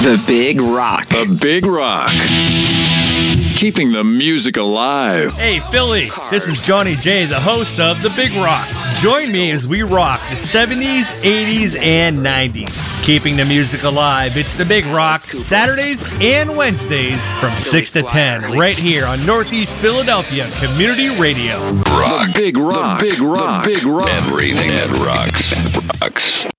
The Big Rock. The Big Rock. Keeping the music alive. Hey, Philly, this is Johnny J, the host of The Big Rock. Join me as we rock the 70s, 80s, and 90s. Keeping the music alive, it's The Big Rock, Saturdays and Wednesdays from 6 to 10, right here on Northeast Philadelphia Community Radio. Rock. The Big Rock. The Big Rock. The Big Rock. Everything that rocks.